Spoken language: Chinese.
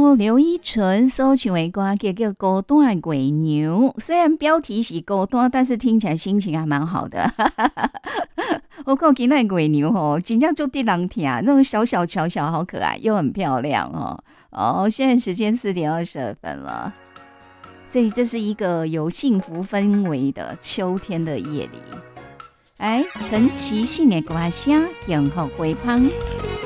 刘依纯所唱的歌叫《孤单的月娘》，虽然标题是孤单，但是听起来心情还蛮好的。我看今天的月娘哦，真正就得人听，那种小小巧巧，好可爱，又很漂亮哦。现在时间4:22了，所以这是一个有幸福氛围的秋天的夜里。陈其信的歌声，幸福回芳。